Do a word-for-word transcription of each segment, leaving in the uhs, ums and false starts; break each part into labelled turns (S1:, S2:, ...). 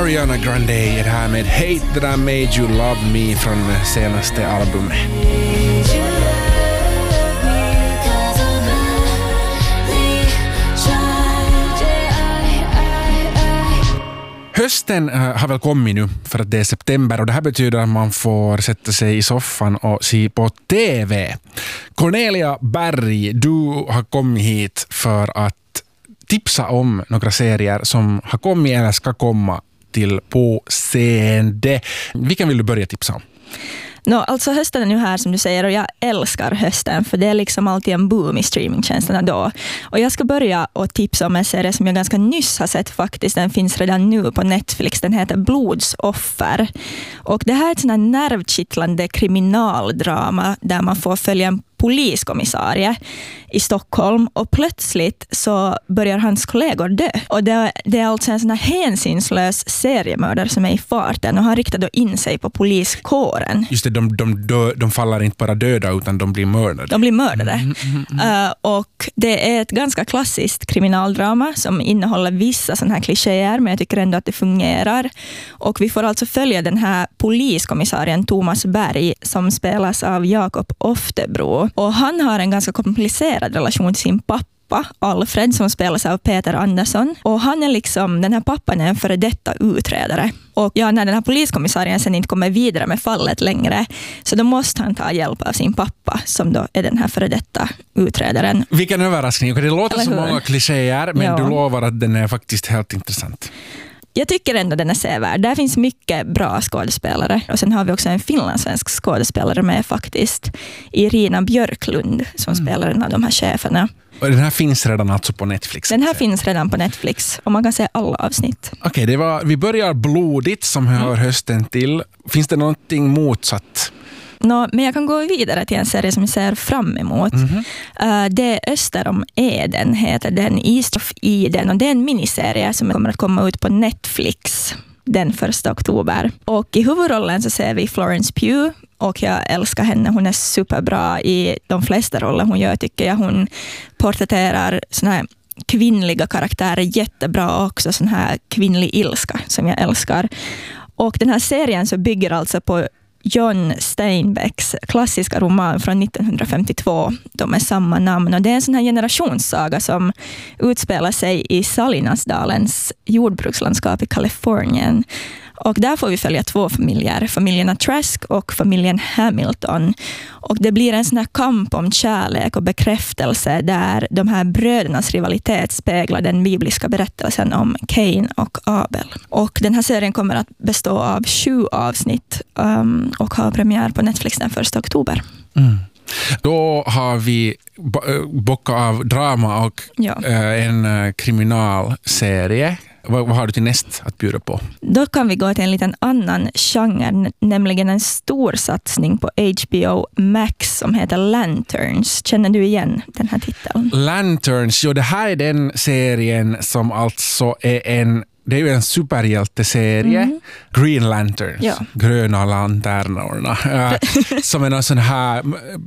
S1: Ariana Grande är här med Hate That I Made You Love Me från senaste albumet. Hösten har väl kommit nu för att det är september och det här betyder att man får sätta sig i soffan och se på T V. Cornelia Berg, du har kommit hit för att tipsa om några serier som har kommit eller ska komma till påseende. Vilken vill du börja tipsa om?
S2: No, alltså hösten är nu här som du säger och jag älskar hösten för det är liksom alltid en boom i streamingtjänsterna då. Och jag ska börja och tipsa om en serie som jag ganska nyss har sett faktiskt. Den finns redan nu på Netflix. Den heter Blodsoffer. Och det här är ett sån här nervkittlande kriminaldrama där man får följa en poliskommissarie i Stockholm och plötsligt så börjar hans kollegor dö. Och det, det är alltså en sån här hänsynslös seriemördare som är i farten och han riktar då in sig på poliskåren.
S1: Just det, de, de, dö, de faller inte bara döda utan de blir mördade.
S2: De blir mördade. Mm, mm, mm. Uh, och det är ett ganska klassiskt kriminaldrama som innehåller vissa sådana här klichéer men jag tycker ändå att det fungerar. Och vi får alltså följa den här poliskommissarien Thomas Berg som spelas av Jakob Oftebro. Och han har en ganska komplicerad relation till sin pappa Alfred som spelas av Peter Andersson. Och han är liksom, den här pappan är en före detta utredare. Och ja, när den här poliskommissarien sen inte kommer vidare med fallet längre så då måste han ta hjälp av sin pappa som då är den här före detta utredaren.
S1: Vilken överraskning. Det låter så många klichéer men
S2: ja.
S1: Du lovar att den är faktiskt helt intressant.
S2: Jag tycker ändå den är sevärd. Där finns mycket bra skådespelare. Och sen har vi också en finlandssvensk skådespelare med faktiskt. Irina Björklund som mm. spelar en av de här cheferna.
S1: Och den här finns redan alltså på Netflix?
S2: Den här finns redan på Netflix och man kan se alla avsnitt.
S1: Okej, okay, det var, vi börjar blodigt som hör mm. hösten till. Finns det någonting motsatt?
S2: No, men jag kan gå vidare till en serie som jag ser fram emot. Mm-hmm. Uh, det är Öster om Eden heter den, East of Eden. Och det är en miniserie som kommer att komma ut på Netflix den första oktober. Och i huvudrollen så ser vi Florence Pugh. Och jag älskar henne. Hon är superbra i de flesta roller hon gör tycker jag. Hon porträtterar såna här kvinnliga karaktärer jättebra också. Sån här kvinnlig ilska som jag älskar. Och den här serien så bygger alltså på John Steinbecks klassiska roman från nittonhundrafemtiotvå. De är samma namn och det är en sån här generationssaga som utspelar sig i Salinasdalens jordbrukslandskap i Kalifornien. Och där får vi följa två familjer, familjerna Trask och familjen Hamilton. Och det blir en sån här kamp om kärlek och bekräftelse där de här brödernas rivalitet speglar den bibliska berättelsen om Cain och Abel. Och den här serien kommer att bestå av sju avsnitt um, och har premiär på Netflix den första oktober.
S1: Mm. Då har vi bockat av drama och
S2: ja.
S1: uh, en uh, kriminalserie. Vad, vad har du till näst att bjuda på?
S2: Då kan vi gå till en liten annan genre, nämligen en stor satsning på H B O Max som heter Lanterns. Känner du igen den här titeln?
S1: Lanterns, jo det här är den serien som alltså är en det är ju en superhjälteserie, mm. Green Lanterns, ja. Gröna lanternorna, äh, som är en sån här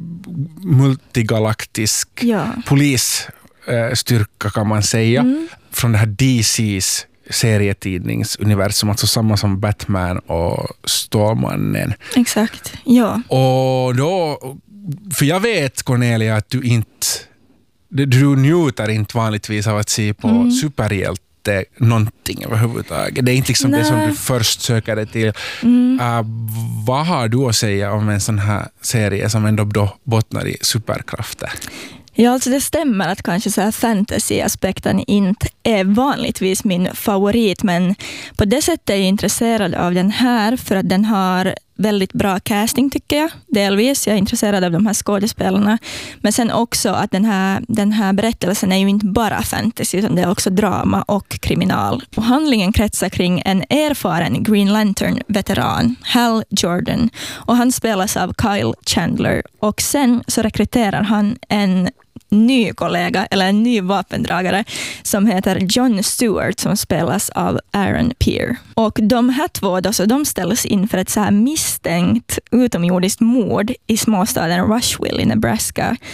S1: multigalaktisk ja. polisstyrka kan man säga, mm. från det här D C:s serietidningsuniversum, alltså samma som Batman och Stålmannen.
S2: Exakt, ja.
S1: Och då, för jag vet Cornelia att du inte, du njuter inte vanligtvis av att se på mm. superhjälte någonting överhuvudtaget. Det är inte liksom det som du först söker dig till. Mm. Uh, vad har du att säga om en sån här serie som ändå då bottnar i superkrafter?
S2: Ja, alltså det stämmer att kanske så här fantasy-aspekten inte är vanligtvis min favorit, men på det sättet är jag intresserad av den här för att den har väldigt bra casting tycker jag. Delvis, jag är intresserad av de här skådespelarna. Men sen också att den här, den här berättelsen är ju inte bara fantasy utan det är också drama och kriminal. Och handlingen kretsar kring en erfaren Green Lantern-veteran, Hal Jordan. Och han spelas av Kyle Chandler. Och sen så rekryterar han en ny kollega eller en ny vapendragare som heter John Stewart som spelas av Aaron Peer. Och de här två då, så de ställs in för ett så här misstänkt utomjordiskt mord i småstaden Rushville i Nebraska.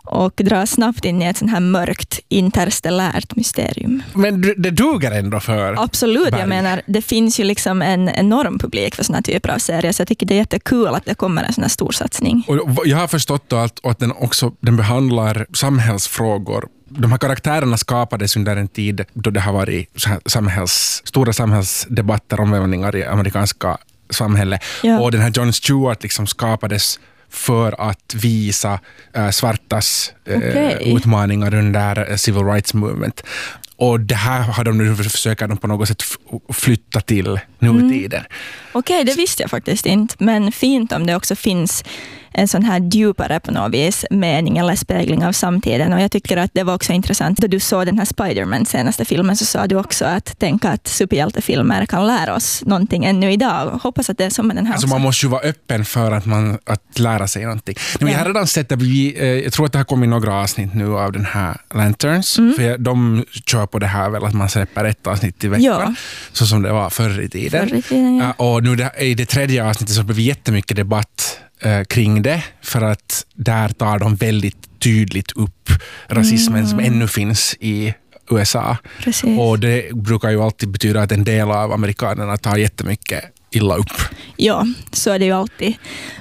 S2: och drar snabbt in i ett sånt här mörkt interstellärt mysterium.
S1: Men det duger ändå för
S2: Absolut,
S1: Berg.
S2: Jag menar, det finns ju liksom en enorm publik för såna här typer av serier, så jag tycker det är jättekul att det kommer en sån här stor satsning.
S1: Och jag har förstått då att, att den också den behandlar samhällsfrågor. De här karaktärerna skapades under en tid då det har varit så här samhälls, stora samhällsdebatter, omvälvningar i amerikanska samhället.
S2: Ja.
S1: Och den här Jon Stewart liksom skapades för att visa äh, svartas äh,
S2: Okay.
S1: utmaningar under äh, Civil Rights Movement. Och det här har de nu försökt de på något sätt f- flytta till nutiden.
S2: Mm. Okej, det visste jag faktiskt inte. Men fint om det också finns en sån här djupare på något vis mening eller spegling av samtiden. Och jag tycker att det var också intressant. Då du såg den här Spider-Man senaste filmen så sa du också att tänka att superhjältefilmer kan lära oss någonting ännu idag. Och hoppas att det är som med den här
S1: Alltså
S2: också.
S1: man måste ju vara öppen för att, man, att lära sig någonting. Men
S2: Ja.
S1: jag har redan sett att vi, eh, jag tror att det har kommit några avsnitt nu av den här Lanterns.
S2: Mm.
S1: För de kör på det här väl att man släpper ett avsnitt i veckan.
S2: Ja.
S1: Så som det var förr i tiden.
S2: Förr i tiden, ja.
S1: Uh, och nu det, i det tredje avsnittet så blev det jättemycket debatt uh, kring det. För att där tar de väldigt tydligt upp rasismen
S2: Mm.
S1: som ännu finns i U S A.
S2: Precis.
S1: Och det brukar ju alltid betyda att en del av amerikanerna tar jättemycket illa upp.
S2: Ja, så är det ju alltid.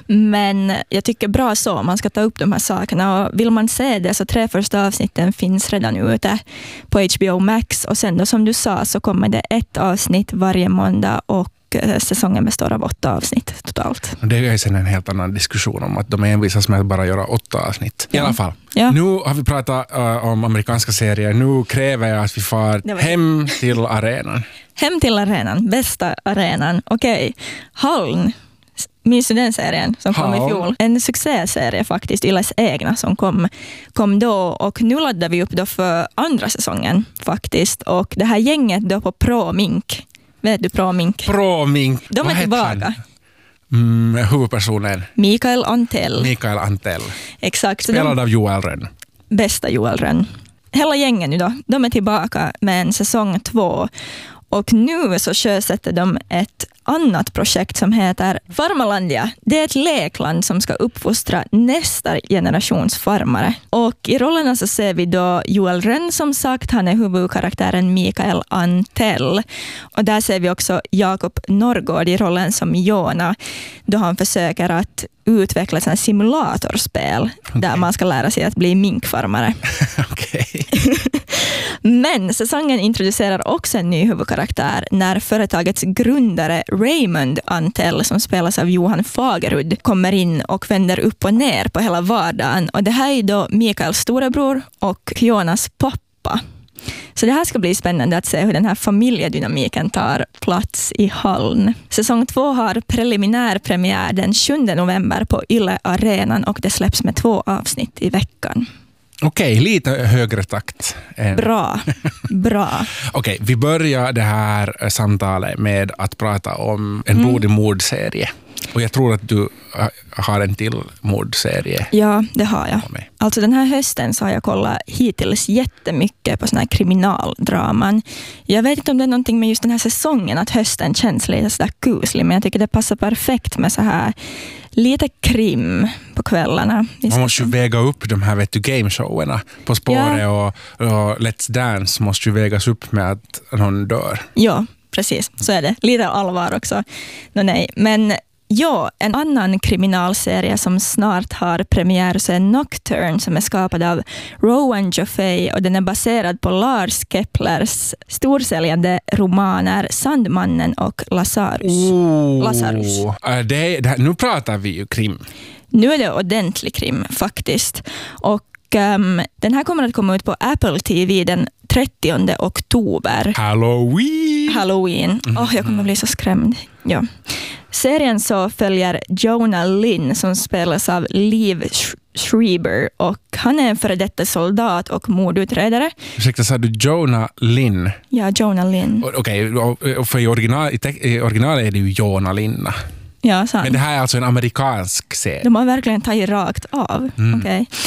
S2: Men jag tycker bra så, man ska ta upp de här sakerna. Och vill man se det så tre första avsnitten finns redan ute på H B O Max. Och sen då som du sa så kommer det ett avsnitt varje måndag och säsongen består av åtta avsnitt totalt.
S1: Och det är ju sen en helt annan diskussion om att de envisas med att bara göra åtta avsnitt. I
S2: Ja.
S1: alla fall.
S2: Ja.
S1: Nu har vi pratat uh, om amerikanska serier. Nu kräver jag att vi far
S2: Det var-
S1: hem till arenan.
S2: Hem till arenan, bästa arenan. Okej, Hallen. Minns du den serien som kom i
S1: Hallen.
S2: fjol? En succéserie faktiskt, Yles egna som kom, kom då. Och nu laddar vi upp då för andra säsongen faktiskt. Och det här gänget då på Pro Mink. Vet du Pro Mink?
S1: Pro Mink.
S2: De
S1: Vad
S2: är
S1: heter
S2: tillbaka.
S1: han? Mm, huvudpersonen
S2: Mikael Antell.
S1: Mikael Antell.
S2: Exakt. Så de,
S1: Spelad av Joel Rönn.
S2: bästa Joel Rönn. Hela gängen nu då, de är tillbaka med en säsong två. Och nu så sjösätter de ett annat projekt som heter Farmalandia. Det är ett lekland som ska uppfostra nästa generations farmare. Och i rollerna så ser vi då Joel Rönn som sagt, han är huvudkaraktären Mikael Antell. Och där ser vi också Jakob Norrgård i rollen som Jona, då han försöker att utveckla ett simulatorspel okay. där man ska lära sig att bli minkfarmare.
S1: Okej.
S2: Men säsongen introducerar också en ny huvudkaraktär när företagets grundare Raymond Antell, som spelas av Johan Fagerud, kommer in och vänder upp och ner på hela vardagen. Och det här är då Mikaels storebror och Jonas pappa. Så det här ska bli spännande att se hur den här familjedynamiken tar plats i Hallen. Säsong två har preliminär premiär den sjunde november på Yle Arenan och det släpps med två avsnitt i veckan.
S1: Okej, lite högre takt. än-
S2: Bra, bra.
S1: Okej, vi börjar det här samtalet med att prata om en
S2: Mm.
S1: blodig mordserie. Och jag tror att du äh, har en till mordserie
S2: Ja, det har jag.
S1: på mig.
S2: Alltså den här hösten så har jag kollat hittills jättemycket på såna här kriminaldraman. Jag vet inte om det är någonting med just den här säsongen att hösten känns lite sådär kuslig, men jag tycker det passar perfekt med så här lite krim på kvällarna.
S1: Man måste ju väga upp de här vet du, gameshowerna. På spåret och, och Let's Dance måste ju vägas upp med att någon dör.
S2: Ja, precis. Så är det. Lite allvar också. No, nej. Men ja, en annan kriminalserie som snart har premiär så är Nocturne som är skapad av Rowan Joffé och den är baserad på Lars Keplers storsäljande romaner Sandmannen och Lazarus.
S1: Oh,
S2: Lazarus.
S1: äh, det, det, nu pratar vi ju krim.
S2: Nu är det ordentlig krim faktiskt. Och um, den här kommer att komma ut på Apple T V den trettionde oktober.
S1: Halloween!
S2: Halloween. Åh, oh, jag kommer bli så skrämd. Ja. Serien så följer Jonah Lynn som spelas av Liv Sch- Schreiber och han är en före detta soldat och mordutredare.
S1: Ursäkta, sa du Jonah Lynn?
S2: Ja, Jonah Lynn.
S1: O- Okej, och för i original, i, te- i original är det ju Jonah Linna.
S2: Ja, sant.
S1: Men det här är alltså en amerikansk serie.
S2: De har verkligen tagit rakt av.
S1: Mm.
S2: Okej.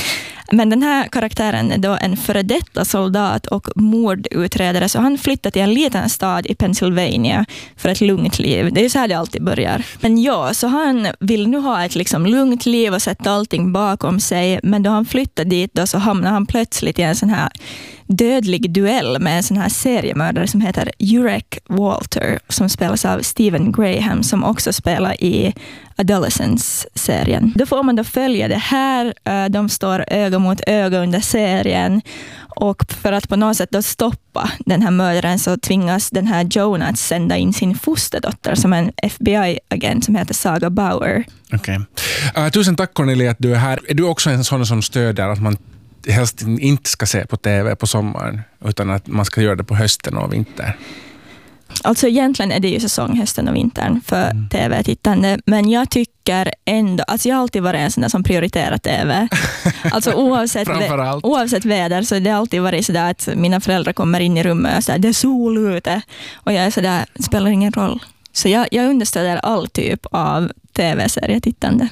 S2: Men den här karaktären är då en före detta soldat och mordutredare, så han flyttar till en liten stad i Pennsylvania för ett lugnt liv. Det är ju så här det alltid börjar. Men ja, så han vill nu ha ett liksom lugnt liv och sätta allting bakom sig, men då han flyttar dit då så hamnar han plötsligt i en sån här dödlig duell med en sån här seriemördare som heter Urek Walter, som spelas av Stephen Graham, som också spelar i Adolescence-serien. Då får man då följa det här. De står öga mot öga under serien, och för att på något sätt då stoppa den här mördaren så tvingas den här Jonah att sända in sin fosterdotter som en F B I-agent som heter Saga Bauer.
S1: Okej. Okay. Uh, tusen tack Cornelia att du är här. Är du också en sån som stöder att man helst inte ska se på tv på sommaren, utan att man ska göra det på hösten och vintern?
S2: Alltså egentligen är det ju säsong hösten och vintern för mm. tv-tittande, men jag tycker ändå, alltså jag har alltid varit en sån där som prioriterar tv. Alltså oavsett, vä- oavsett väder så det har alltid varit sådär att mina föräldrar kommer in i rummet och säger det är sol ute, och jag är sådär, det spelar ingen roll. Så jag, jag understöder all typ av tv-serietittande.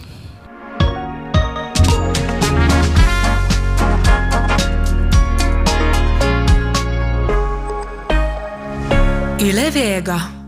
S3: Yle Vega.